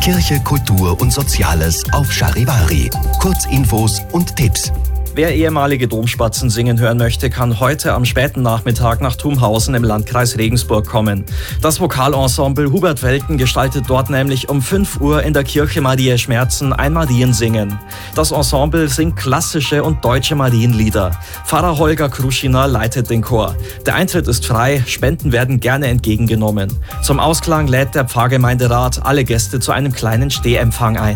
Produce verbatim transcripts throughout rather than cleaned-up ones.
Kirche, Kultur und Soziales auf Charivari. Kurzinfos und Tipps. Wer ehemalige Domspatzen singen hören möchte, kann heute am späten Nachmittag nach Thumhausen im Landkreis Regensburg kommen. Das Vokalensemble Hubert Welten gestaltet dort nämlich um fünf Uhr in der Kirche Mariä Schmerzen ein Mariensingen. Das Ensemble singt klassische und deutsche Marienlieder. Pfarrer Holger Kruschiner leitet den Chor. Der Eintritt ist frei, Spenden werden gerne entgegengenommen. Zum Ausklang lädt der Pfarrgemeinderat alle Gäste zu einem kleinen Stehempfang ein.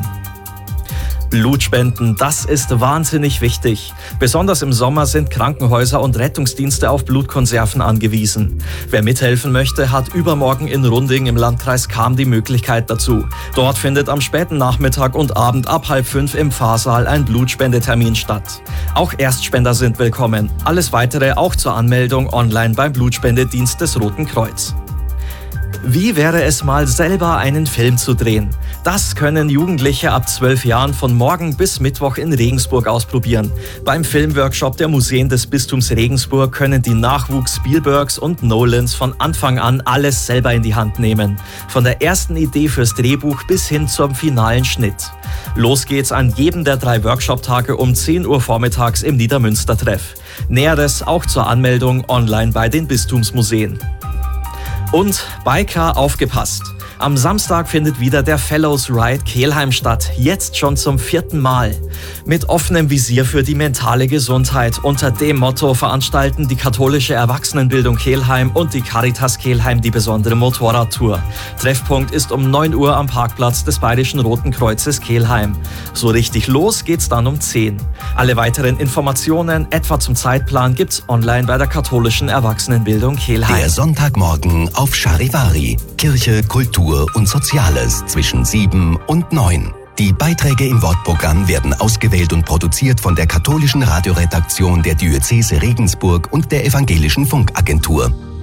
Blutspenden, das ist wahnsinnig wichtig. Besonders im Sommer sind Krankenhäuser und Rettungsdienste auf Blutkonserven angewiesen. Wer mithelfen möchte, hat übermorgen in Runding im Landkreis Cham die Möglichkeit dazu. Dort findet am späten Nachmittag und Abend ab halb fünf im Pfarrsaal ein Blutspendetermin statt. Auch Erstspender sind willkommen. Alles Weitere auch zur Anmeldung online beim Blutspendedienst des Roten Kreuz. Wie wäre es mal, selber einen Film zu drehen? Das können Jugendliche ab zwölf Jahren von morgen bis Mittwoch in Regensburg ausprobieren. Beim Filmworkshop der Museen des Bistums Regensburg können die Nachwuchs-Spielbergs und Nolans von Anfang an alles selber in die Hand nehmen. Von der ersten Idee fürs Drehbuch bis hin zum finalen Schnitt. Los geht's an jedem der drei Workshop-Tage um zehn Uhr vormittags im Niedermünster-Treff. Näheres auch zur Anmeldung online bei den Bistumsmuseen. Und Biker, aufgepasst! Am Samstag findet wieder der Fellows Ride Kelheim statt, jetzt schon zum vierten Mal. Mit offenem Visier für die mentale Gesundheit. Unter dem Motto veranstalten die katholische Erwachsenenbildung Kelheim und die Caritas Kelheim die besondere Motorradtour. Treffpunkt ist um neun Uhr am Parkplatz des Bayerischen Roten Kreuzes Kelheim. So richtig los geht's dann um zehn. Alle weiteren Informationen, etwa zum Zeitplan, gibt's online bei der katholischen Erwachsenenbildung Kelheim. Der Sonntagmorgen auf Charivari. Kirche, Kultur und Soziales zwischen sieben und neun. Die Beiträge im Wortprogramm werden ausgewählt und produziert von der katholischen Radioredaktion der Diözese Regensburg und der Evangelischen Funkagentur.